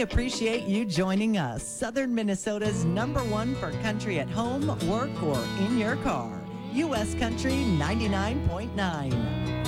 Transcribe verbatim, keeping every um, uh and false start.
appreciate you joining us. Southern Minnesota's number one for country at home, work, or in your car. U S Country ninety-nine point nine.